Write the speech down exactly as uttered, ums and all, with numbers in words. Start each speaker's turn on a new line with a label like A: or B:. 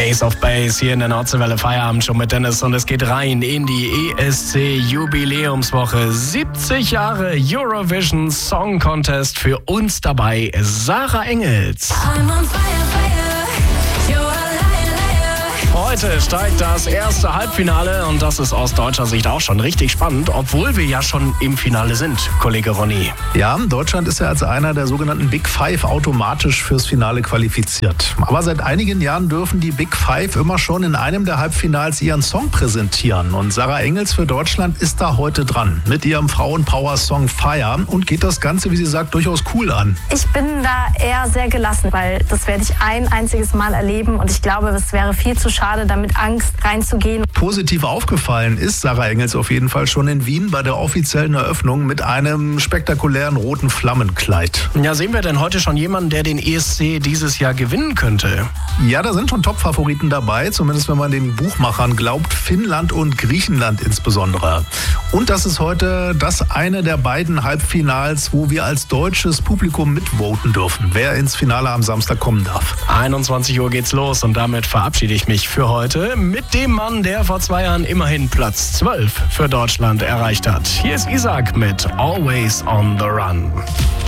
A: Ace of Base hier in der Nordseewelle Feierabend schon mit Dennis und es geht rein in die E S C Jubiläumswoche. siebzig Jahre Eurovision Song Contest, für uns dabei Sarah Engels.
B: I'm on fire, fire. You're a liar, liar.
A: Heute steigt das erste Halbfinale und das ist aus deutscher Sicht auch schon richtig spannend, obwohl wir ja schon im Finale sind, Kollege Ronny.
C: Ja, Deutschland ist ja als einer der sogenannten Big Five automatisch fürs Finale qualifiziert. Aber seit einigen Jahren dürfen die Big Five immer schon in einem der Halbfinals ihren Song präsentieren. Und Sarah Engels für Deutschland ist da heute dran mit ihrem Frauenpower-Song Fire und geht das Ganze, wie sie sagt, durchaus cool an.
D: Ich bin da eher sehr gelassen, weil das werde ich ein einziges Mal erleben und ich glaube, es wäre viel zu schade, da mit Angst reinzugehen.
C: Positiv aufgefallen ist Sarah Engels auf jeden Fall schon in Wien bei der offiziellen Eröffnung mit einem spektakulären roten Flammenkleid.
A: Ja, sehen wir denn heute schon jemanden, der den E S C dieses Jahr gewinnen könnte?
C: Ja, da sind schon Top-Favoriten dabei, zumindest wenn man den Buchmachern glaubt, Finnland und Griechenland insbesondere. Und das ist heute das eine der beiden Halbfinals, wo wir als deutsches Publikum mitvoten dürfen, wer ins Finale am Samstag kommen darf.
A: einundzwanzig Uhr geht's los und damit verabschiede ich mich für heute mit dem Mann, der vor zwei Jahren immerhin Platz zwölf für Deutschland erreicht hat. Hier ist Isaac mit Always on the Run.